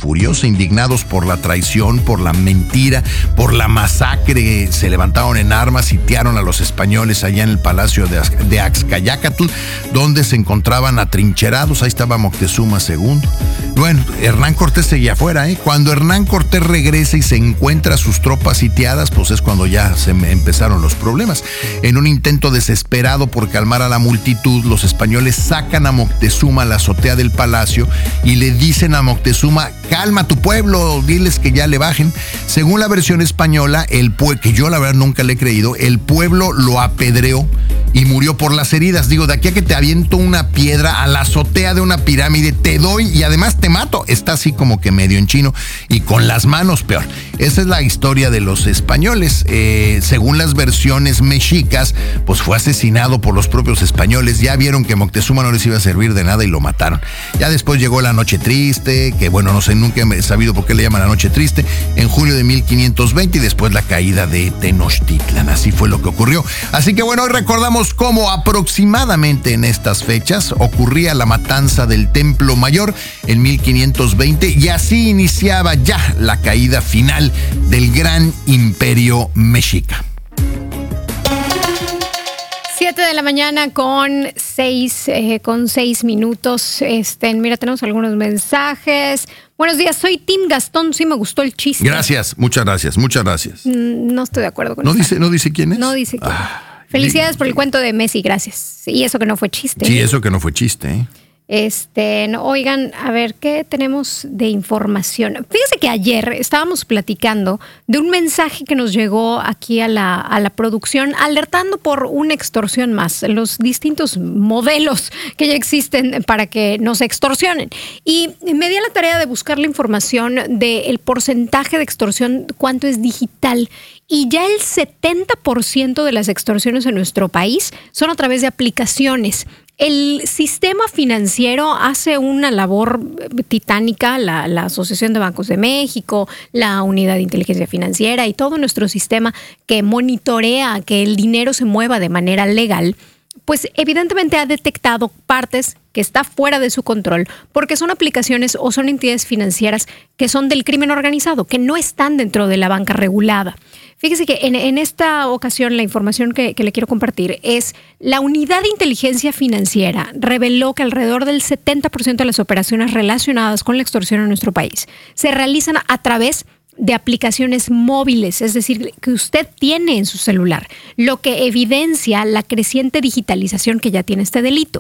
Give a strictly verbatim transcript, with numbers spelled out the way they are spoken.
furiosa, indignados por la traición, por la mentira, por la masacre. Se levantaron en armas, sitiaron a los españoles allá en el palacio de, de Axcayácatl, donde se encontraban atrincherados. Ahí estaba Moctezuma segundo. Bueno, Hernán Cortés seguía afuera, ¿eh? Cuando Hernán Cortés regresa y se encuentra a sus tropas sitiadas, pues es cuando ya se empezaron los problemas. En un intento desesperado por calmar a la multitud, los españoles sacan a Moctezuma a la azotea del palacio y le dicen a Moctezuma: calma a tu pueblo, diles que ya le bajen. Según la versión española, el pueblo, que yo la verdad nunca le he creído, el pueblo lo apedreó y murió por las heridas. Digo, de aquí a que te aviento una piedra a la azotea de una pirámide, te doy y además te mato. Está así como que medio en chino y con las manos peor. Esa es la historia de los españoles. Eh, según las versiones mexicas, pues fue asesinado por los propios españoles. Ya vieron que Moctezuma no les iba a servir de nada y lo mataron. Ya después llegó la Noche Triste, que bueno, no sé, nunca he sabido por qué le llaman la Noche Triste, en julio de mil quinientos veinte, y después la caída de Tenochtitlan. Así fue lo que ocurrió. Así que bueno, hoy recordamos cómo aproximadamente en estas fechas ocurría la matanza del Templo Mayor en mil quinientos veinte, y así iniciaba ya la caída final del gran imperio mexica. Siete de la mañana con seis, eh, con seis minutos. Este, mira, tenemos algunos mensajes. Buenos días, soy Tim Gastón, sí me gustó el chiste. Gracias, muchas gracias, muchas gracias. Mm, no estoy de acuerdo con ¿No eso. dice, ¿No dice quién es? No dice quién. Ah, Felicidades por el cuento de Messi, gracias. Y eso que no fue chiste. Sí, eso que no fue chiste, ¿eh? Este, no, oigan, a ver, ¿qué tenemos de información? Fíjense que ayer estábamos platicando de un mensaje que nos llegó aquí a la, a la producción, alertando por una extorsión más, los distintos modelos que ya existen para que nos extorsionen. Y me di a la tarea de buscar la información del porcentaje de extorsión, cuánto es digital. Y ya el setenta por ciento de las extorsiones en nuestro país son a través de aplicaciones. El sistema financiero hace una labor titánica, la, la Asociación de Bancos de México, la Unidad de Inteligencia Financiera y todo nuestro sistema que monitorea que el dinero se mueva de manera legal, pues evidentemente ha detectado partes que está fuera de su control, porque son aplicaciones o son entidades financieras que son del crimen organizado, que no están dentro de la banca regulada. Fíjese que en, en esta ocasión la información que, que le quiero compartir es: la Unidad de Inteligencia Financiera reveló que alrededor del setenta por ciento de las operaciones relacionadas con la extorsión en nuestro país se realizan a través de aplicaciones móviles, es decir, que usted tiene en su celular, lo que evidencia la creciente digitalización que ya tiene este delito.